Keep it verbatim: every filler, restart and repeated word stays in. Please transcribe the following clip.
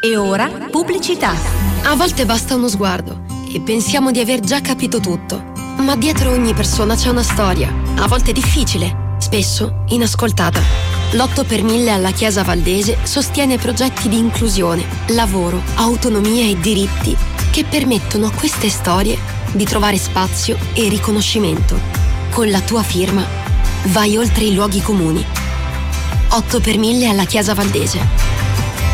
E ora pubblicità. A volte basta uno sguardo e pensiamo di aver già capito tutto. Ma dietro ogni persona c'è una storia, a volte difficile, spesso inascoltata. L'otto per mille alla Chiesa Valdese sostiene progetti di inclusione, lavoro, autonomia e diritti che permettono a queste storie di trovare spazio e riconoscimento. Con la tua firma vai oltre i luoghi comuni. otto per mille alla Chiesa Valdese.